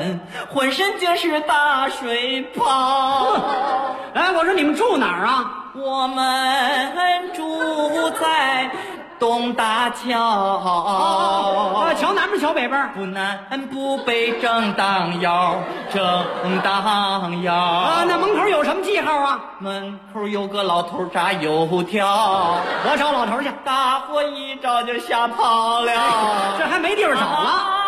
浑身就是大水泡。 哎，我说你们住哪儿啊？ 我们住在东大桥。 桥南边桥北边？ 不南不北，正当腰，正当腰。 那门口有什么记号啊？ 门口有个老头炸油条， 我找老头去。 大伙一找就吓跑了， 这还没地方找了。